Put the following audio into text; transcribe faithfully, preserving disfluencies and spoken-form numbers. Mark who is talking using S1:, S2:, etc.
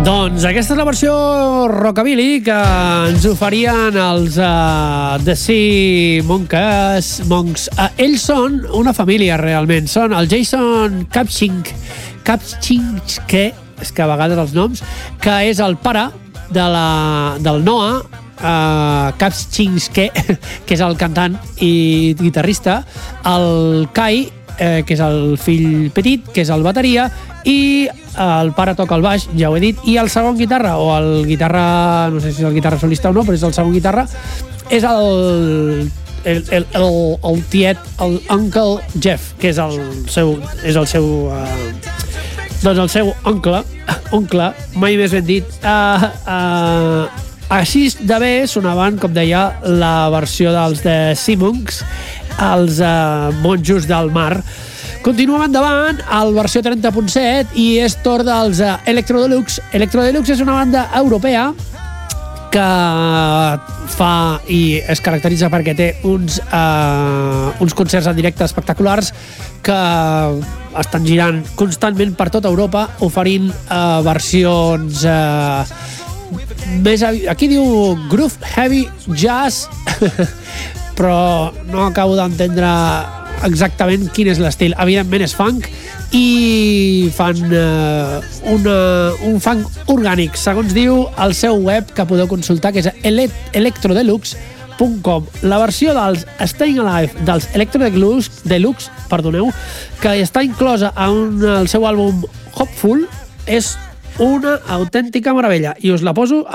S1: Doncs aquesta és la versió rockabilly que ens oferien els uh, The Sea Monks. Monks. Uh, ells són una família, realment. Són el Jason Kapchink, Kapchinske, és que a vegades els noms, que és el pare de la, del Noah, uh, Kapchinske, que és el cantant i guitarrista, el Kai, eh, que és el fill petit, que és el bateria, i el pare toca el baix, ja ho he dit, i el segon guitarra, o el guitarra, no sé si és el guitarra solista o no, però és el segon guitarra, és el, el, el, el, el tiet, el Uncle Jeff, que és el seu, és el seu, uh, doncs el seu oncle, oncle, mai més ben dit. Uh, uh, així de bé sonaven, com deia, la versió dels de Sea Monks, els uh, monjos del mar. Continuem endavant al versió trenta punt set i és torn dels uh, Electro Deluxe. Electro Deluxe és una banda europea que fa i es caracteritza perquè té uns, uh, uns concerts en directe espectaculars que estan girant constantment per tota Europa oferint uh, versions uh, més, aquí diu Groove Heavy Jazz però no acabo d'entendre exactament quin és l'estil. Evidentment és funk i fan uh, una, un funk orgànic, segons diu el seu web, que podeu consultar, que és electrodeluxe punt com. La versió dels Staying Alive dels Electro Deluxe, Deluxe, perdoneu, que està inclosa en el seu àlbum Hopeful, és una autèntica meravella i us la poso